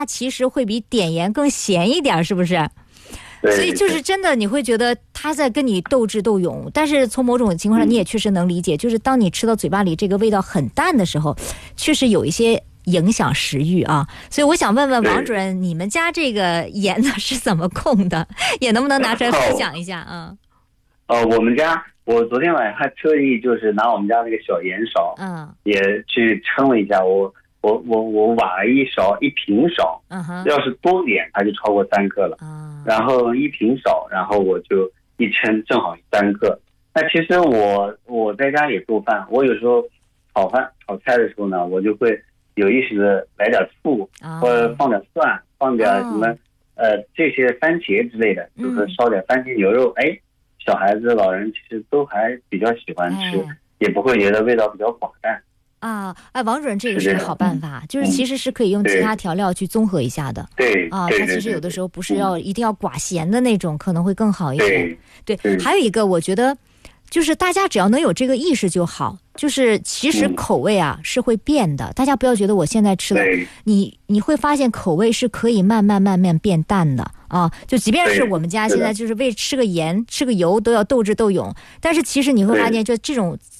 它其实会比碘盐更咸一点，是不是？ 对， 所以就是真的，你会觉得它在跟你斗智斗勇，但是从某种情况上，你也确实能理解，就是当你吃到嘴巴里这个味道很淡的时候，确实有一些影响食欲啊。所以我想问问王主任，你们家这个盐呢是怎么控的？也能不能拿出来分享一下啊？ 我们家，我昨天晚上还特意就是拿我们家那个小盐勺，也去称了一下，我挖了一平勺，要是多点它就超过3克了，然后一平勺，然后我就一称正好3克。那其实我在家也做饭，我有时候炒菜的时候呢，我就会有意识的来点醋，或者放点蒜，放点什么这些番茄之类的，就是烧点番茄牛肉，小孩子老人其实都还比较喜欢吃，也不会觉得味道比较寡淡。 王主任，这个是个好办法，就是其实是可以用其他调料去综合一下的。 对， 它其实有的时候不是一定要寡咸的那种，可能会更好一点。对，还有一个我觉得，就是大家只要能有这个意识就好。就是其实口味是会变的，大家不要觉得我现在吃的，你会发现口味是可以慢慢变淡的啊。就即便是我们家现在就是为吃个盐吃个油都要斗智斗勇，但是其实你会发现，就这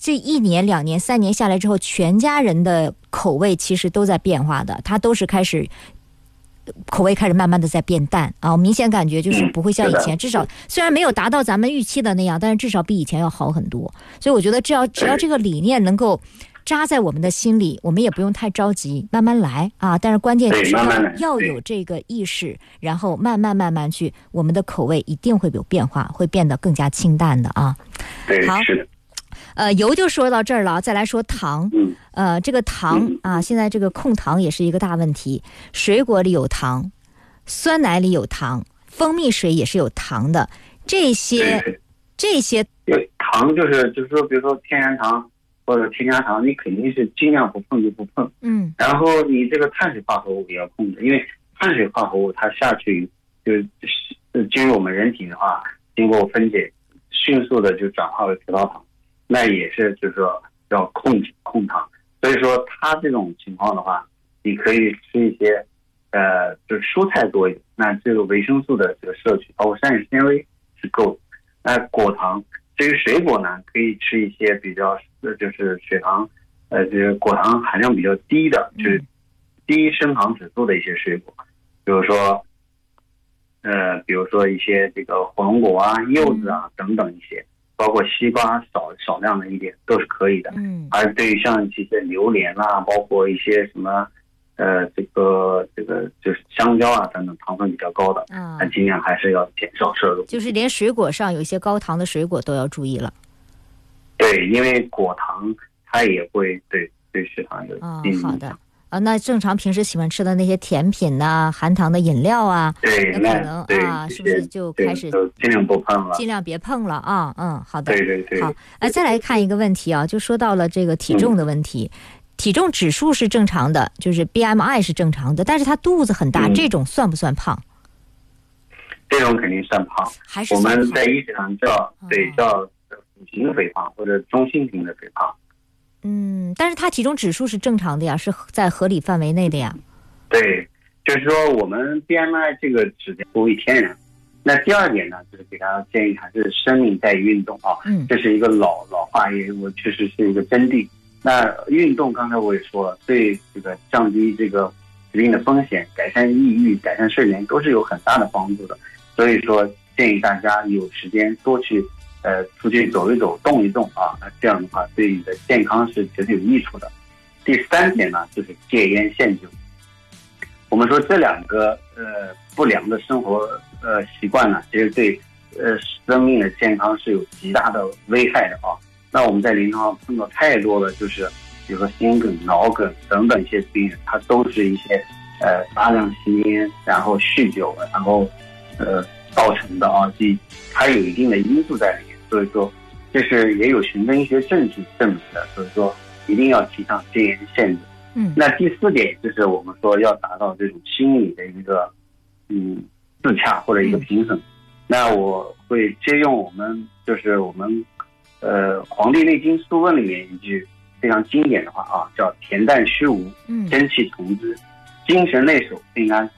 1年2年3年下来之后，全家人的口味其实都在变化的，它都是口味开始慢慢的在变淡啊，我明显感觉就是不会像以前，至少虽然没有达到咱们预期的那样，但是至少比以前要好很多。所以我觉得只要这个理念能够扎在我们的心里，我们也不用太着急，慢慢来啊。但是关键就是要有这个意识，然后慢慢去，我们的口味一定会有变化，会变得更加清淡的啊。 对， 好， 是的。 油就说到这儿了，再来说糖。这个糖现在这个控糖也是一个大问题。水果里有糖，酸奶里有糖，蜂蜜水也是有糖的。这些糖就是说，比如说天然糖或者添加糖，你肯定是尽量不碰就不碰。然后你这个碳水化合物也要控制，因为碳水化合物它下去就是进入我们人体的话，经过分解，迅速的就转化为葡萄糖。那也是就是说要控糖，所以说它这种情况的话，你可以吃一些就是蔬菜多一点，那这个维生素的这个摄取，包括膳食纤维是够的。那果糖，至于水果呢，可以吃一些比较就是血糖这个果糖含量比较低的，就是低升糖指数的一些水果，比如说一些这个火龙果啊、柚子啊等等一些。包括西瓜少量的一点都是可以的，而对于像这些榴莲啦，包括一些什么这个就是香蕉啊等等糖分比较高的，那尽量还是要减少摄入。 就是连水果上有一些高糖的水果都要注意了。 对，因为果糖它也会对血糖有好的。那正常平时喜欢吃的那些甜品呐、含糖的饮料啊， 对， 那可能是不是就开始尽量不碰了， 尽量别碰了啊？好的， 对。 好，再来看一个问题啊，就说到了这个体重的问题，体重指数是正常的，就是 BMI 是正常的，但是他肚子很大，这种算不算胖？ 这种肯定算胖， 还是我们在医学上叫辅型肥胖或者中性型的肥胖。 但是他体重指数是正常的呀，是在合理范围内的呀。 对，就是说我们 BMI 这个指标不为天然。那第二点呢，就是给大家建议还是生命在于运动啊，这是一个老话，也我确实是一个真谛。那运动刚才我也说了，对这个降低这个疾病的风险、改善抑郁、改善睡眠都是有很大的帮助的。所以说建议大家有时间多去出去走一走、动一动啊，那这样的话对你的健康是绝对有益处的。第3点呢，就是戒烟限酒。我们说这2个不良的生活习惯呢，其实对生命的健康是有极大的危害的啊。那我们在临床上碰到太多的就是比如说心梗、脑梗等等一些病人，他都是一些大量吸烟，然后酗酒，然后造成的啊，它有一定的因素在里面。所以说这是也有循证医学证据证明的，所以说一定要提倡戒烟限制。那第4点就是我们说要达到这种心理的一个自洽或者一个平衡。那我会借用我们《黄帝内经·素问》里面一句非常经典的话啊，叫恬淡虚无，真气从之，精神内守，病安